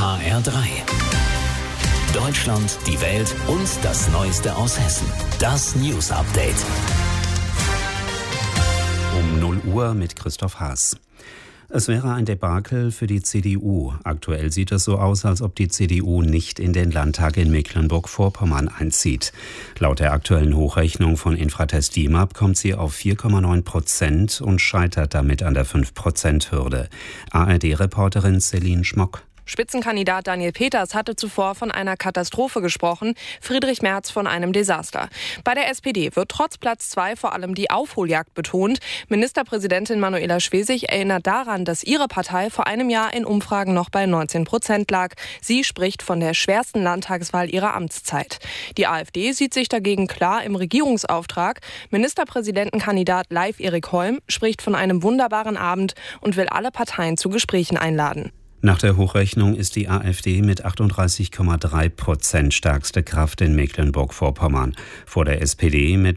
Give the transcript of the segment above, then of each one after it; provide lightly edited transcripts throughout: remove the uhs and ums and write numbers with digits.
HR3. Deutschland, die Welt und das Neueste aus Hessen. Das News Update. Um 0 Uhr mit Christoph Haas. Es wäre ein Debakel für die CDU. Aktuell sieht es so aus, als ob die CDU nicht in den Landtag in Mecklenburg-Vorpommern einzieht. Laut der aktuellen Hochrechnung von Infratest DIMAP kommt sie auf 4,9% und scheitert damit an der 5%-Hürde. ARD-Reporterin Celine Schmock. Spitzenkandidat Daniel Peters hatte zuvor von einer Katastrophe gesprochen, Friedrich Merz von einem Desaster. Bei der SPD wird trotz Platz 2 vor allem die Aufholjagd betont. Ministerpräsidentin Manuela Schwesig erinnert daran, dass ihre Partei vor einem Jahr in Umfragen noch bei 19% lag. Sie spricht von der schwersten Landtagswahl ihrer Amtszeit. Die AfD sieht sich dagegen klar im Regierungsauftrag. Ministerpräsidentenkandidat Leif Erik Holm spricht von einem wunderbaren Abend und will alle Parteien zu Gesprächen einladen. Nach der Hochrechnung ist die AfD mit 38,3% stärkste Kraft in Mecklenburg-Vorpommern, vor der SPD mit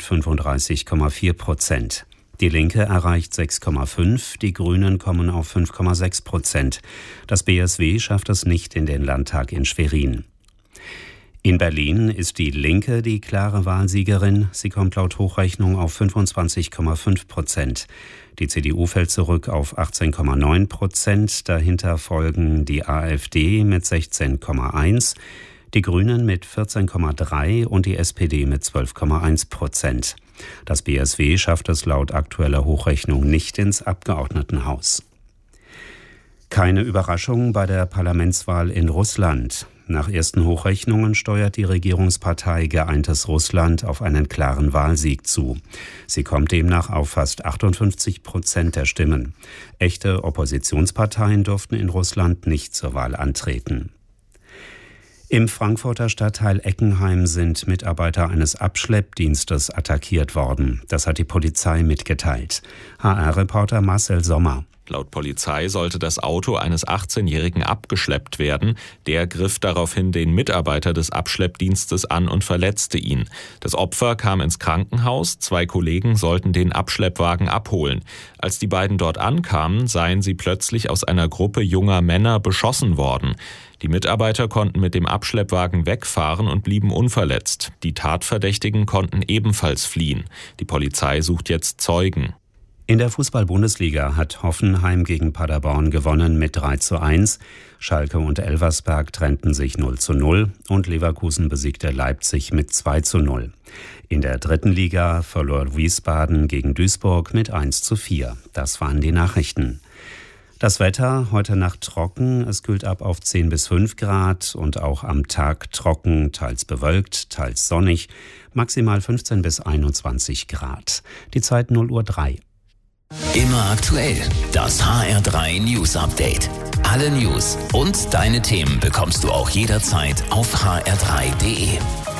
35,4%. Die Linke erreicht 6,5%, die Grünen kommen auf 5,6%. Das BSW schafft es nicht in den Landtag in Schwerin. In Berlin ist die Linke die klare Wahlsiegerin. Sie kommt laut Hochrechnung auf 25,5%. Die CDU fällt zurück auf 18,9%. Dahinter folgen die AfD mit 16,1%, die Grünen mit 14,3% und die SPD mit 12,1%. Das BSW schafft es laut aktueller Hochrechnung nicht ins Abgeordnetenhaus. Keine Überraschung bei der Parlamentswahl in Russland. Nach ersten Hochrechnungen steuert die Regierungspartei Geeintes Russland auf einen klaren Wahlsieg zu. Sie kommt demnach auf fast 58% der Stimmen. Echte Oppositionsparteien durften in Russland nicht zur Wahl antreten. Im Frankfurter Stadtteil Eckenheim sind Mitarbeiter eines Abschleppdienstes attackiert worden. Das hat die Polizei mitgeteilt. HR-Reporter Marcel Sommer. Laut Polizei sollte das Auto eines 18-Jährigen abgeschleppt werden. Der griff daraufhin den Mitarbeiter des Abschleppdienstes an und verletzte ihn. Das Opfer kam ins Krankenhaus. 2 Kollegen sollten den Abschleppwagen abholen. Als die beiden dort ankamen, seien sie plötzlich aus einer Gruppe junger Männer beschossen worden. Die Mitarbeiter konnten mit dem Abschleppwagen wegfahren und blieben unverletzt. Die Tatverdächtigen konnten ebenfalls fliehen. Die Polizei sucht jetzt Zeugen. In der Fußball-Bundesliga hat Hoffenheim gegen Paderborn gewonnen mit 3:1. Schalke und Elversberg trennten sich 0:0 und Leverkusen besiegte Leipzig mit 2:0. In der dritten Liga verlor Wiesbaden gegen Duisburg mit 1:4. Das waren die Nachrichten. Das Wetter, heute Nacht trocken, es kühlt ab auf 10 bis 5 Grad und auch am Tag trocken, teils bewölkt, teils sonnig, maximal 15 bis 21 Grad. Die Zeit 0:03 Uhr. Immer aktuell, das HR3 News Update. Alle News und deine Themen bekommst du auch jederzeit auf hr3.de.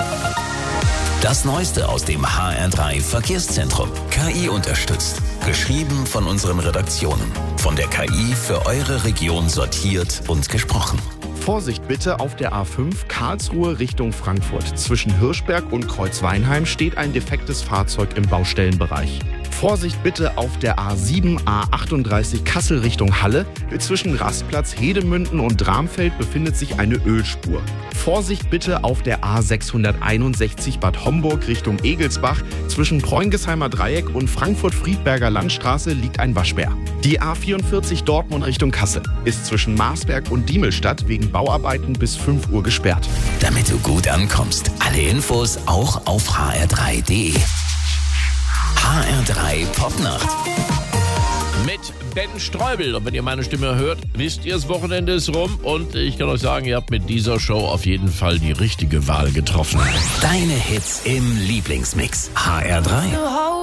Das Neueste aus dem HR3 Verkehrszentrum. KI unterstützt. Geschrieben von unseren Redaktionen. Von der KI für eure Region sortiert und gesprochen. Vorsicht bitte auf der A5 Karlsruhe Richtung Frankfurt. Zwischen Hirschberg und Kreuzweinheim steht ein defektes Fahrzeug im Baustellenbereich. Vorsicht bitte auf der A7, A38 Kassel Richtung Halle. Zwischen Rastplatz Hedemünden und Dramfeld befindet sich eine Ölspur. Vorsicht bitte auf der A661 Bad Homburg Richtung Egelsbach. Zwischen Preungesheimer Dreieck und Frankfurt-Friedberger Landstraße liegt ein Waschbär. Die A44 Dortmund Richtung Kassel ist zwischen Marsberg und Diemelstadt wegen Bauarbeiten bis 5 Uhr gesperrt. Damit du gut ankommst, alle Infos auch auf hr3.de. HR3 Popnacht. Mit Ben Streubel. Und wenn ihr meine Stimme hört, wisst ihr, das Wochenende ist rum. Und ich kann euch sagen, ihr habt mit dieser Show auf jeden Fall die richtige Wahl getroffen. Deine Hits im Lieblingsmix. HR3.